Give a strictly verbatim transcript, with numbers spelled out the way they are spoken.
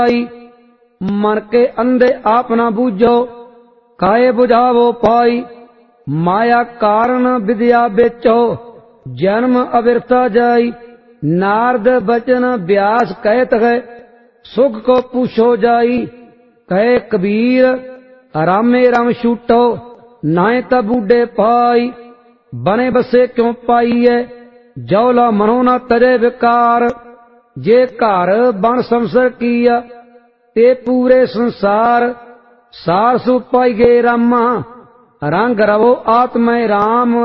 मन के अंधे आप न बूझो, काहे बुझावो पाई। माया कारण विद्या बेचो, जन्म अविरता जाई। नारद बचन व्यास कहत है, सुख को पूछो जाई। कहे कबीर रामे राम छूटो, नाए त बूढ़े पाई। बने बसे क्यों पाईए, जौला मनो न तरे विकार। जे घर बन संसर किया, ते पूरे संसार। सार सु पाई गे रामा, रंग रवो आत्मा राम।